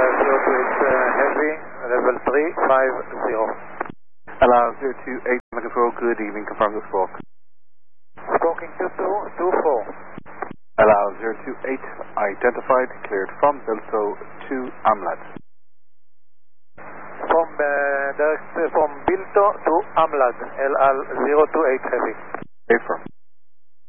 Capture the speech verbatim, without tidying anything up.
zero two eight uh, Heavy, level three five zero. L R zero two eight, control, good evening, confirm the squawk. Squawking two two two four. L R zero two eight, identified, cleared from Delta to Amlad. From, uh, direct, uh, from Bilto to Amlad, L R zero two eight Heavy. Confirm.